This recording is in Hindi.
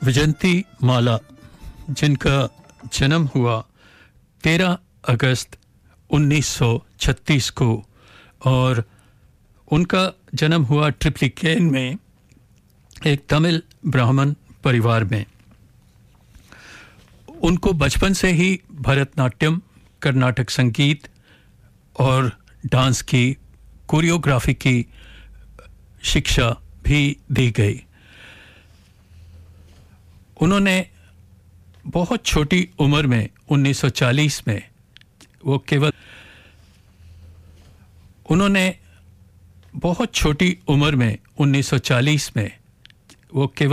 विजंती माला, जिनका जन्म हुआ 13 अगस्त 1936 को और उनका जन्म हुआ ट्रिप्लिकेन में एक तमिल ब्राह्मण परिवार में। उनको बचपन से ही भरतनाट्यम, कर्नाटक संगीत और डांस की कोरियोग्राफी की शिक्षा भी दी गई। उन्होंने बहुत छोटी उम्र में 1940 में वो केवल